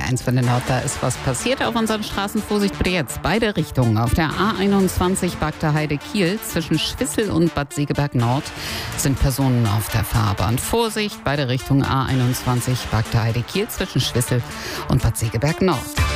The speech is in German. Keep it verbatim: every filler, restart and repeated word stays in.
eins für den Nord, da ist was passiert auf unseren Straßen. Vorsicht bitte jetzt, beide Richtungen. Auf der A einundzwanzig Bagda Heide-Kiel zwischen Schwissel und Bad Segeberg Nord sind Personen auf der Fahrbahn. Vorsicht, beide Richtungen A einundzwanzig Bagda Heide-Kiel zwischen Schwissel und Bad Segeberg Nord.